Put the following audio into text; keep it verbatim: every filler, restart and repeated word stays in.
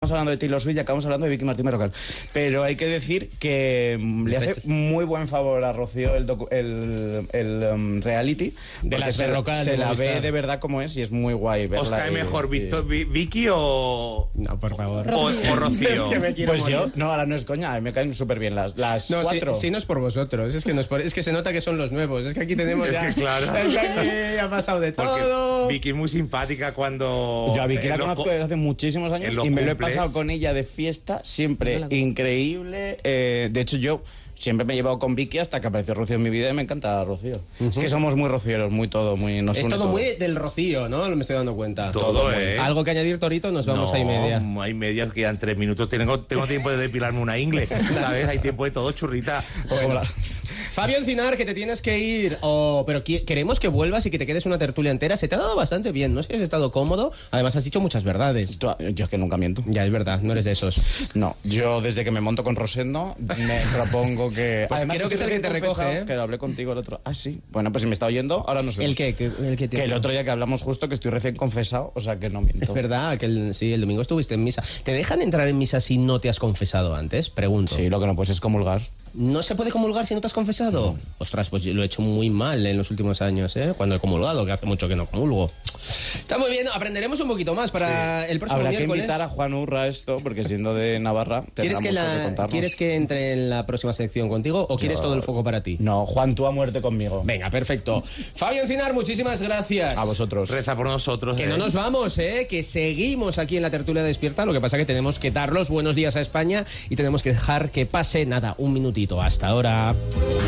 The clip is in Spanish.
Estamos hablando de Taylor Swift y acabamos hablando de Vicky Martín Berrocal. Pero hay que decir que le hace muy buen favor a Rocío el, docu- el, el um, reality. De la se, Berrocal se de la Movistar. ve de verdad como es y es muy guay verla. ¿Os cae y- mejor y- Victor, Vi- Vicky o, No, por favor. o, o Rocío? Es que me quiero Pues morir. yo, no, ahora no es coña, a mí me caen súper bien las, las No, si, cuatro. si no es por vosotros, es que, no es, por, es que se nota que son los nuevos, es que aquí tenemos Es ya... que claro. Es que aquí ha pasado de Porque todo. Vicky es muy simpática cuando... Yo a Vicky en la los conozco co- desde hace muchísimos años en los y me lo he cumples. pasado con ella de fiesta, siempre increíble. Eh, de hecho, yo siempre me he llevado con Vicky hasta que apareció Rocío en mi vida y me encanta Rocío. Es que somos muy rocieros, muy todo, muy... Nos Es une todo muy del Rocío, ¿no? Me estoy dando cuenta. Todo, ¿eh? Algo que añadir, Torito, nos vamos no, a y media. hay medias, quedan tres minutos. Tengo, tengo tiempo de depilarme una ingle, ¿sabes? Hay tiempo de todo, churrita. Hola. Fabio Encinar, que te tienes que ir, oh, pero qui- queremos que vuelvas y que te quedes una tertulia entera. Se te ha dado bastante bien, no sé si has estado cómodo. Además, has dicho muchas verdades. Tú- Yo es que nunca miento. Ya, es verdad, no eres de esos. No, yo desde que me monto con Rosendo me propongo que... Pues Además, creo que es el te que te he recoge, confesado ¿eh? Que lo hablé contigo el otro... Ah, sí. Bueno, pues si me está oyendo, ahora nos vemos. ¿El qué? ¿Qué- el que te- Que el otro día que hablamos justo, que estoy recién confesado, o sea que no miento. Es verdad, que el, sí, el domingo estuviste en misa. ¿Te dejan entrar en misa si no te has confesado antes? Pregunto. Sí, lo que no puedes es comulgar. ¿No se puede comulgar si no te has confesado? Ostras, pues yo lo he hecho muy mal en los últimos años, ¿eh? Cuando he comulgado, que hace mucho que no comulgo. Está muy bien, aprenderemos un poquito más para el próximo Habrá que miércoles. invitar a Juan Urra a esto, porque siendo de Navarra, ¿Quieres tendrá que, mucho que la, contarnos. ¿Quieres que entre en la próxima sección contigo o quieres Yo- todo el foco para ti? No, Juan, tú a muerte conmigo. Venga, perfecto. Fabio Encinar, muchísimas gracias. A vosotros. Reza por nosotros. Que ¿eh? no nos vamos, ¿eh? Que seguimos aquí en la tertulia despierta. Lo que pasa que tenemos que dar los buenos días a España y tenemos que dejar que pase, nada, un minutito. Hasta ahora.